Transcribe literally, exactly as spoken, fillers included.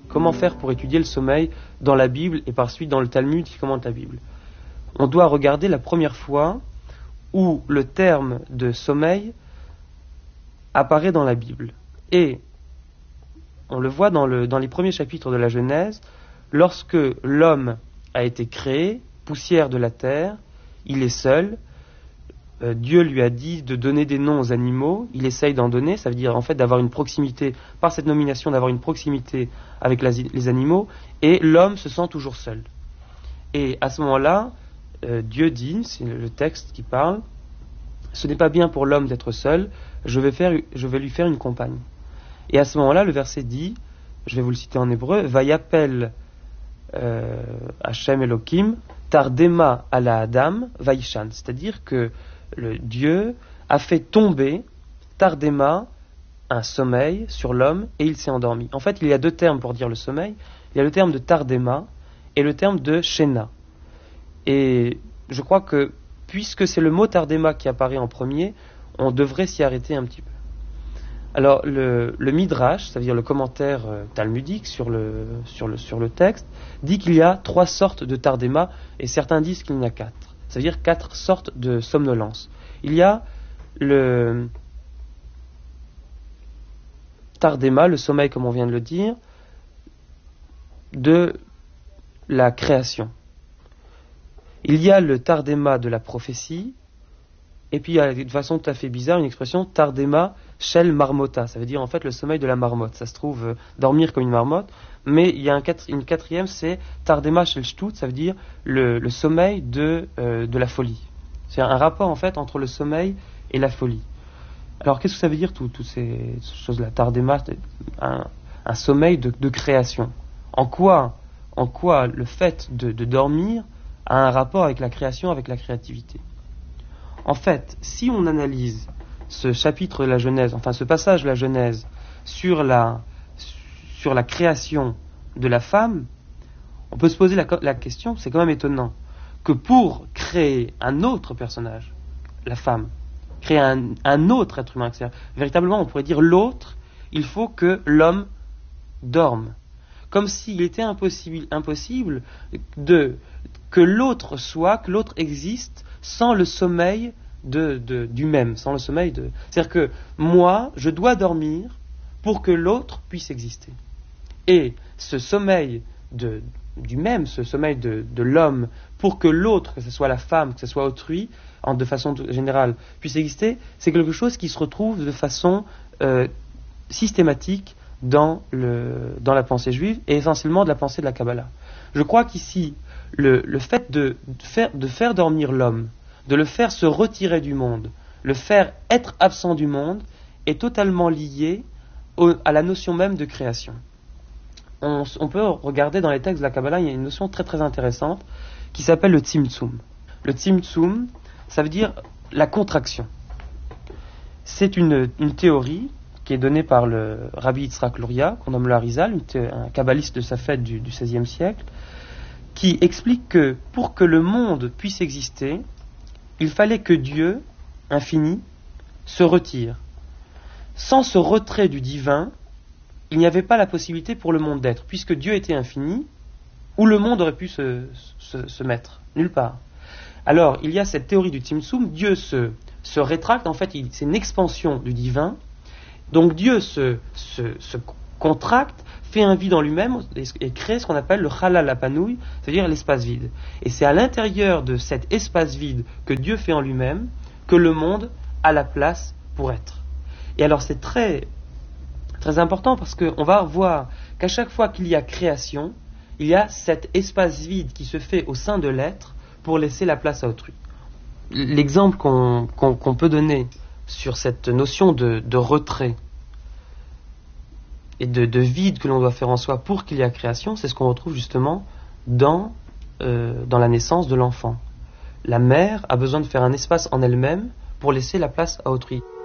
Comment faire pour étudier le sommeil dans la Bible et par suite dans le Talmud qui commente la Bible? On doit regarder la première fois où le terme de sommeil apparaît dans la Bible. Et on le voit dans, le, dans les premiers chapitres de la Genèse, lorsque l'homme a été créé, poussière de la terre, il est seul, euh, Dieu lui a dit de donner des noms aux animaux, il essaye d'en donner, ça veut dire en fait d'avoir une proximité, par cette nomination d'avoir une proximité avec la, les animaux, et l'homme se sent toujours seul. Et à ce moment-là, euh, Dieu dit, c'est le texte qui parle, ce n'est pas bien pour l'homme d'être seul, je vais, faire, je vais lui faire une compagne. Et à ce moment-là, le verset dit, je vais vous le citer en hébreu, Vayapel euh, Hashem Elohim, Tardema ala Adam, Vaishan. C'est-à-dire que le Dieu a fait tomber, Tardema, un sommeil sur l'homme, et il s'est endormi. En fait, il y a deux termes pour dire le sommeil. Il y a le terme de Tardema et le terme de Shena. Et je crois que, puisque c'est le mot Tardema qui apparaît en premier, on devrait s'y arrêter un petit peu. Alors, le, le Midrash, ça veut dire le commentaire euh, talmudique sur le, sur, le, sur le texte, dit qu'il y a trois sortes de tardéma, et certains disent qu'il y en a quatre. Ça veut dire quatre sortes de somnolence. Il y a le tardéma, le sommeil comme on vient de le dire, de la création. Il y a le tardéma de la prophétie, et puis il y a de façon tout à fait bizarre une expression tardéma shel marmota, ça veut dire en fait le sommeil de la marmotte. Ça se trouve euh, dormir comme une marmotte, mais il y a un quatre, une quatrième, c'est tardéma shel shtut, ça veut dire le, le sommeil de, euh, de la folie. C'est un rapport en fait entre le sommeil et la folie. Alors qu'est-ce que ça veut dire toutes ces choses-là? Tardéma, un, un sommeil de, de création. En quoi, en quoi le fait de, de dormir a un rapport avec la création, avec la créativité? En fait, si on analyse ce chapitre de la Genèse, enfin ce passage de la Genèse sur la, sur la création de la femme, on peut se poser la, la question, c'est quand même étonnant, que pour créer un autre personnage, la femme, créer un, un autre être humain, c'est-à-dire, véritablement on pourrait dire l'autre, il faut que l'homme dorme. Comme s'il était impossible, impossible de, que l'autre soit, que l'autre existe, sans le sommeil de, de, du même, sans le sommeil de... C'est-à-dire que moi, je dois dormir pour que l'autre puisse exister. Et ce sommeil de, du même, ce sommeil de, de l'homme, pour que l'autre, que ce soit la femme, que ce soit autrui, en, de façon générale, puisse exister, c'est quelque chose qui se retrouve de façon euh, systématique dans, le, dans la pensée juive, et essentiellement de la pensée de la Kabbalah. Je crois qu'ici, le, le fait de faire, de faire dormir l'homme, de le faire se retirer du monde, le faire être absent du monde, est totalement lié au, à la notion même de création. On, on peut regarder dans les textes de la Kabbalah, il y a une notion très très intéressante qui s'appelle le tzimtzum. Le tzimtzum, ça veut dire la contraction. C'est une, une théorie qui est donnée par le Rabbi Yitzhak Luria, qu'on nomme le Harizal, un kabbaliste de sa fête du, du seizième siècle, qui explique que pour que le monde puisse exister, il fallait que Dieu, infini, se retire. Sans ce retrait du divin, il n'y avait pas la possibilité pour le monde d'être, puisque Dieu était infini, où le monde aurait pu se, se, se mettre, nulle part. Alors, il y a cette théorie du Tzimtzum, Dieu se, se rétracte, en fait, il, c'est une expansion du divin, donc Dieu se, se, se contracte, fait un vide en lui-même et, et crée ce qu'on appelle le Chalal Hapanouï, c'est-à-dire l'espace vide. Et c'est à l'intérieur de cet espace vide que Dieu fait en lui-même que le monde a la place pour être. Et alors c'est très, très important parce qu'on va voir qu'à chaque fois qu'il y a création, il y a cet espace vide qui se fait au sein de l'être pour laisser la place à autrui. L'exemple qu'on, qu'on, qu'on peut donner sur cette notion de, de retrait et de, de vide que l'on doit faire en soi pour qu'il y ait création, c'est ce qu'on retrouve justement dans, euh, dans la naissance de l'enfant. La mère a besoin de faire un espace en elle-même pour laisser la place à autrui.